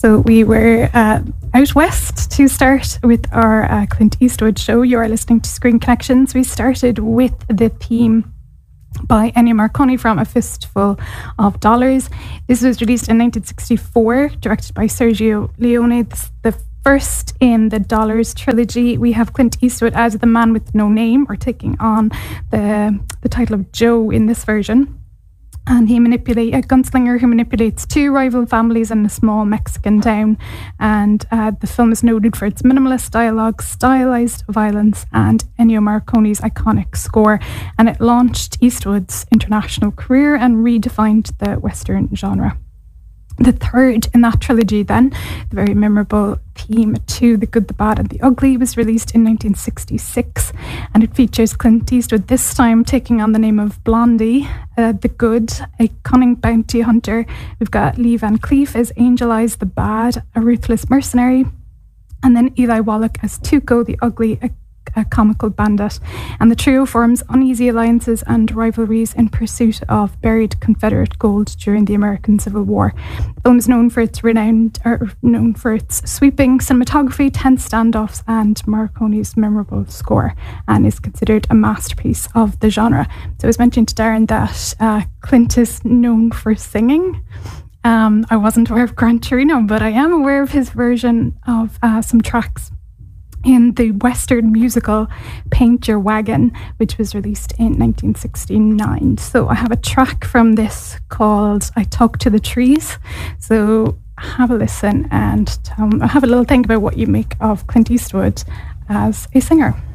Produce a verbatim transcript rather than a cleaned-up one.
So we were uh, out west to start with our uh, Clint Eastwood show. You are listening to Screen Connections. We started with the theme by Ennio Morricone from A Fistful of Dollars. This was released in nineteen sixty-four, directed by Sergio Leone. This is the first in the Dollars trilogy. We have Clint Eastwood as the man with no name, or taking on the, the title of Joe in this version. And he manipulates a gunslinger who manipulates two rival families in a small Mexican town. And uh, the film is noted for its minimalist dialogue, stylized violence, and Ennio Morricone's iconic score. And it launched Eastwood's international career and redefined the Western genre. The third in that trilogy, then, the very memorable theme to The Good, the Bad and the Ugly, was released in nineteen sixty-six, and it features Clint Eastwood this time taking on the name of Blondie, uh, the good, a cunning bounty hunter. We've got Lee Van Cleef as Angel Eyes, the bad, a ruthless mercenary, and then Eli Wallach as Tuco, the ugly, a a comical bandit. And the trio forms uneasy alliances and rivalries in pursuit of buried Confederate gold during the American Civil War. The film is known for its renowned, or known for its sweeping cinematography, tense standoffs, and Morricone's memorable score, and is considered a masterpiece of the genre. So I was mentioning to Darren that uh, Clint is known for singing. Um, I wasn't aware of Gran Torino, but I am aware of his version of uh, some tracks in the Western musical Paint Your Wagon, which was released in nineteen sixty-nine. So I have a track from this called I Talk to the Trees. So have a listen and um, have a little think about what you make of Clint Eastwood as a singer.